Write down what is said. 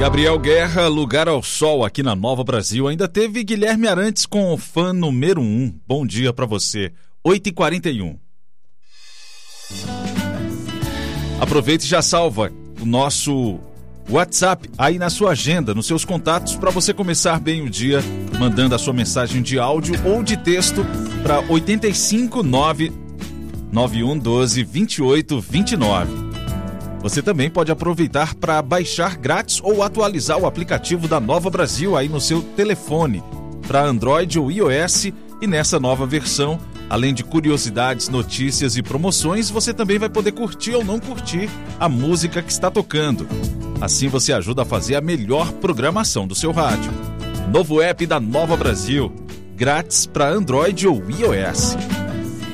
Gabriel Guerra, Lugar ao Sol, aqui na Nova Brasil. Ainda teve Guilherme Arantes com o fã número 1. Bom dia pra você. 8h41. Aproveite e já salva o nosso WhatsApp aí na sua agenda, nos seus contatos, para você começar bem o dia, mandando a sua mensagem de áudio ou de texto para 859-9112-2829. Você também pode aproveitar para baixar grátis ou atualizar o aplicativo da Nova Brasil aí no seu telefone, para Android ou iOS. E nessa nova versão, além de curiosidades, notícias e promoções, você também vai poder curtir ou não curtir a música que está tocando. Assim você ajuda a fazer a melhor programação do seu rádio. Novo app da Nova Brasil, grátis para Android ou iOS.